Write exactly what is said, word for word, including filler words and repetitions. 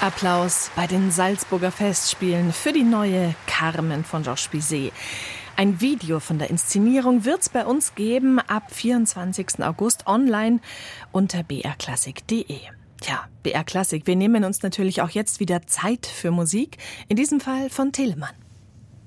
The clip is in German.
Applaus bei den Salzburger Festspielen für die neue Carmen von Georges Bizet. Ein Video von der Inszenierung wird es bei uns geben ab vierundzwanzigsten August online unter b r klassik punkt d e. Tja, B R Klassik, wir nehmen uns natürlich auch jetzt wieder Zeit für Musik, in diesem Fall von Telemann.